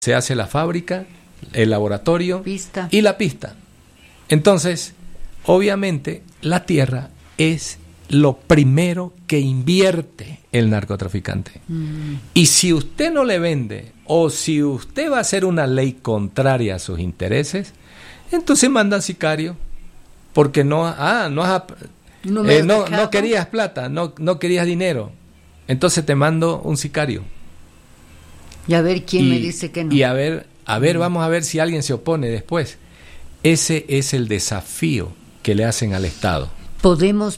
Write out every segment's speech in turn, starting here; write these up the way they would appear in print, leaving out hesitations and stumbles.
se hace la fábrica, el laboratorio Pista. y la pista. Entonces, obviamente, la tierra es lo primero que invierte el narcotraficante. Y si usted no le vende, o si usted va a hacer una ley contraria a sus intereses, entonces manda sicario, porque no querías plata, no querías dinero, entonces te mando un sicario. Y a ver quién me dice que no. Y a ver, vamos a ver si alguien se opone después. Ese es el desafío que le hacen al Estado. Podemos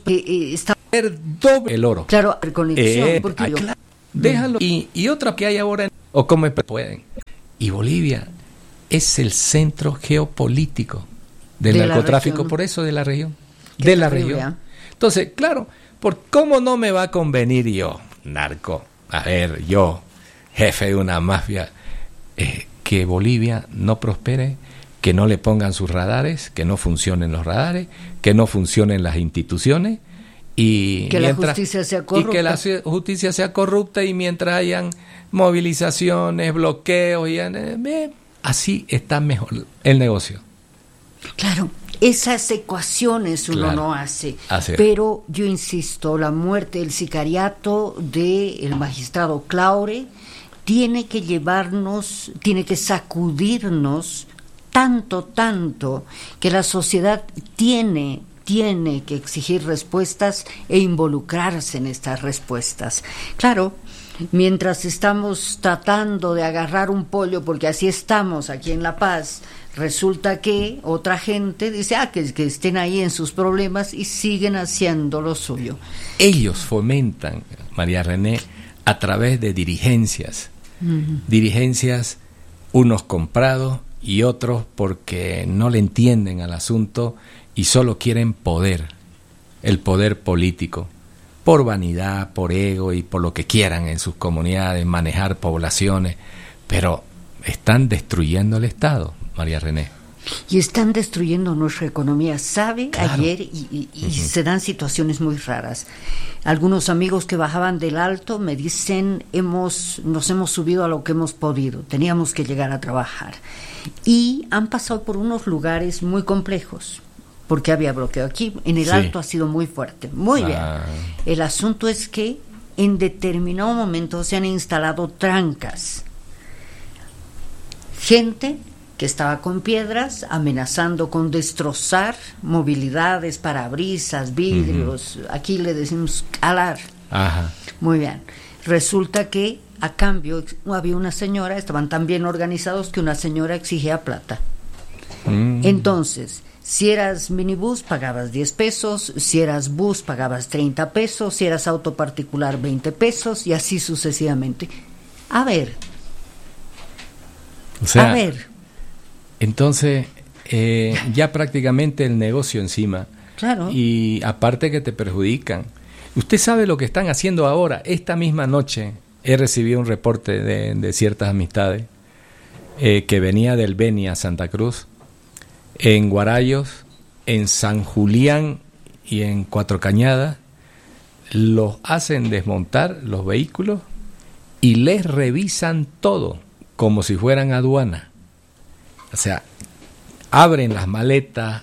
doble el oro. Claro, reconexión, porque claro, déjalo. Y otra que hay ahora, o como pueden. Y Bolivia es el centro geopolítico del narcotráfico, región, por eso de la región. De la región. Entonces, claro, ¿cómo no me va a convenir yo, narco? A ver, yo, jefe de una mafia, que Bolivia no prospere, que no le pongan sus radares, que no funcionen los radares, que no funcionen las instituciones y que la justicia sea corrupta. Y que la justicia sea corrupta, y mientras hayan movilizaciones, bloqueos, así está mejor el negocio. Claro, esas ecuaciones uno no hace. Pero yo insisto, la muerte del sicariato del magistrado Claure tiene que llevarnos, tiene que sacudirnos tanto que la sociedad tiene que exigir respuestas e involucrarse en estas respuestas. Claro, mientras estamos tratando de agarrar un pollo, porque así estamos aquí en La Paz, resulta que otra gente dice que estén ahí en sus problemas y siguen haciendo lo suyo. Ellos fomentan, María René, a través de dirigencias, dirigencias, unos comprados y otros porque no le entienden al asunto y solo quieren poder, el poder político, por vanidad, por ego y por lo que quieran en sus comunidades, manejar poblaciones, pero están destruyendo el Estado, María René. Y están destruyendo nuestra economía, ¿sabe? Claro. Ayer y se dan situaciones muy raras. Algunos amigos que bajaban del Alto me dicen, nos hemos subido a lo que hemos podido, teníamos que llegar a trabajar. Y han pasado por unos lugares muy complejos, porque había bloqueo aquí. En el Alto ha sido muy fuerte, muy bien. El asunto es que en determinado momento se han instalado trancas. Gente que estaba con piedras, amenazando con destrozar movilidades, parabrisas, vidrios, aquí le decimos calar. Muy bien. Resulta que a cambio había una señora, estaban tan bien organizados que una señora exigía plata. Entonces, si eras minibús pagabas 10 pesos, si eras bus pagabas 30 pesos, si eras auto particular 20 pesos y así sucesivamente. A ver. Entonces, ya prácticamente el negocio encima. Claro. Y aparte que te perjudican. Usted sabe lo que están haciendo ahora. Esta misma noche he recibido un reporte de ciertas amistades que venía del Beni a Santa Cruz, en Guarayos, en San Julián y en Cuatro Cañadas. Los hacen desmontar los vehículos y les revisan todo como si fueran aduana. O sea, abren las maletas,